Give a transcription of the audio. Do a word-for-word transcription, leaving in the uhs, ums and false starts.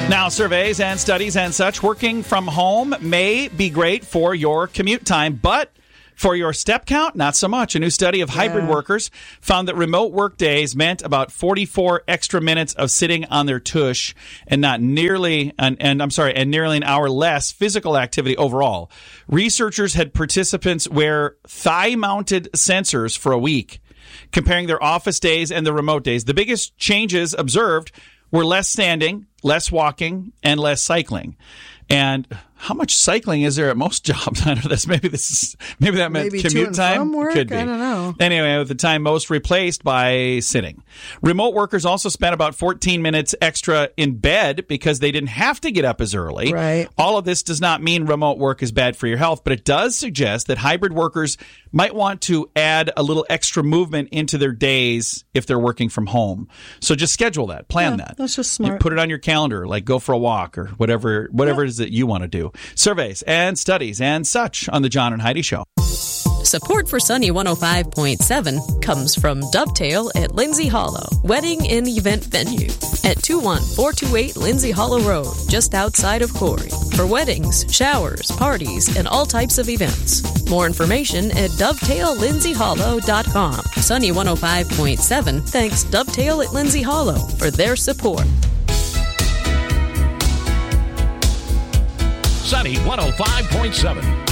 Now, surveys and studies and such, working from home may be great for your commute time, but for your step count, not so much. A new study of hybrid Yeah. workers found that remote work days meant about forty-four extra minutes of sitting on their tush and not nearly, and, and I'm sorry, and nearly an hour less physical activity overall. Researchers had participants wear thigh-mounted sensors for a week, comparing their office days and the remote days. The biggest changes observed were less standing, less walking, and less cycling. And how much cycling is there at most jobs? I don't know. That's maybe this is maybe that meant Maybe to commute and time. from work? Could be. I don't know. Anyway, with the time most replaced by sitting. Remote workers also spent about fourteen minutes extra in bed because they didn't have to get up as early. Right. All of this does not mean remote work is bad for your health, but it does suggest that hybrid workers might want to add a little extra movement into their days if they're working from home. So just schedule that, plan Yeah, that. that's just You smart. put it on your calendar, like go for a walk or whatever, whatever Yeah. it is that you want to do. Surveys and studies and such on the John and Heidi Show. Support for Sunny one oh five point seven comes from Dovetail at Lindsay Hollow, wedding and event venue at two one four two eight Lindsay Hollow Road, just outside of Corey, for weddings, showers, parties, and all types of events. More information at dovetail lindsay hollow dot com. Sunny one oh five point seven thanks Dovetail at Lindsay Hollow for their support. Sunny one oh five point seven.